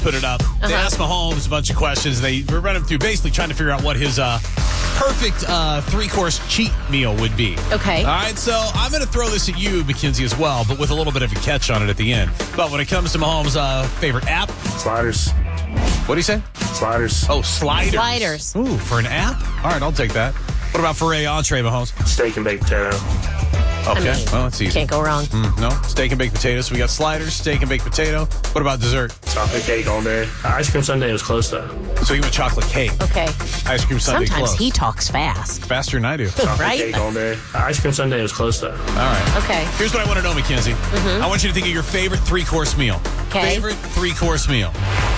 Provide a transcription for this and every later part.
put it up. They asked Mahomes a bunch of questions. They were running through basically trying to figure out what his perfect three-course cheat meal would be. Okay. All right, so I'm going to throw this at you, Mackenzie, as well, but with a little bit of a catch on it at the end. But when it comes to Mahomes' favorite app... Sliders. What do you say? Sliders. Oh, sliders. Sliders. Ooh, for an app? All right, I'll take that. What about for a entree, Mahomes? Steak and baked potato. Okay, I mean, well, that's easy. Can't go wrong. No, steak and baked potatoes. So we got sliders, steak and baked potato. What about dessert? Chocolate cake all day. Ice cream sundae was close, though. So you went chocolate cake. Okay. Ice cream sundae Sometimes close. he talks fast. Faster than I do. Chocolate Right? cake all day. Ice cream sundae was close, though. All right. Okay. Here's what I want to know, Mackenzie. I want you to think of your favorite three-course meal. Okay. Favorite three-course meal.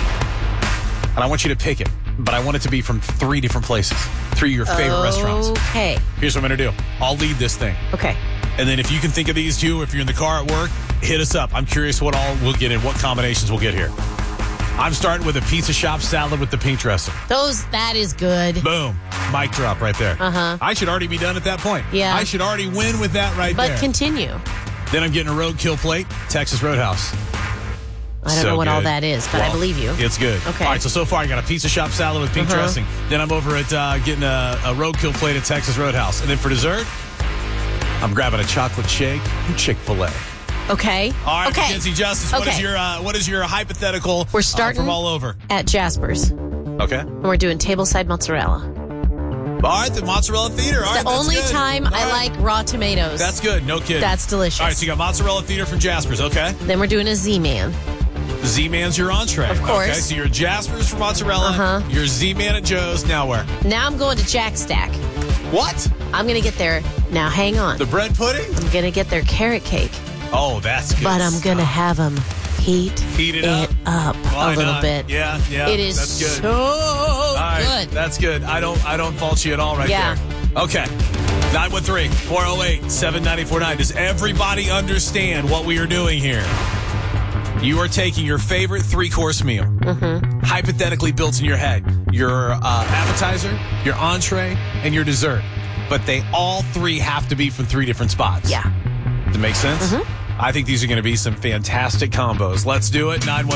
And I want you to pick it, but I want it to be from 3 different places. 3 of your favorite restaurants. Okay. Here's what I'm going to do. I'll lead this thing. Okay. And then if you can think of these two, if you're in the car at work, hit us up. I'm curious what all we'll get in, what combinations we'll get here. I'm starting with a pizza shop salad with the pink dressing. That is good. Boom. Mic drop right there. Uh-huh. I should already be done at that point. Yeah. I should already win with that right But there. continue. Then I'm getting a roadkill plate, Texas Roadhouse. I don't know what all that is, but I believe you. It's good. Okay. All right, so far I got a pizza shop salad with pink dressing. Then I'm over at getting a roadkill plate at Texas Roadhouse. And then for dessert, I'm grabbing a chocolate shake from Chick-fil-A. Okay. All right, Okay. Mackenzie Justice, what is your hypothetical We're starting from all over? at Jasper's. Okay. And we're doing tableside mozzarella. All right, the mozzarella theater. All right, The only that's good. time All I right. like raw tomatoes. That's good. No kidding. That's delicious. All right, so you got mozzarella theater from Jasper's. Okay. Then we're doing a Z-Man. Z-Man's your entree. Of course. Okay, so you're Jasper's for mozzarella. You're Z-Man at Joe's. Now where? Now I'm going to Jack Stack. What? I'm going to get their... Now, hang on. The bread pudding? I'm going to get their carrot cake. Oh, that's good. But I'm going to have them heat it up. Why a little not? bit. Yeah. It is that's good. so All right, good. That's good. I don't fault you at all right Yeah. there. Okay. 913-408-7949. Does everybody understand what we are doing here? You are taking your favorite three-course meal, hypothetically built in your head, your appetizer, your entree, and your dessert. But they all 3 have to be from 3 different spots. Yeah. Does it make sense? I think these are going to be some fantastic combos. Let's do it. 913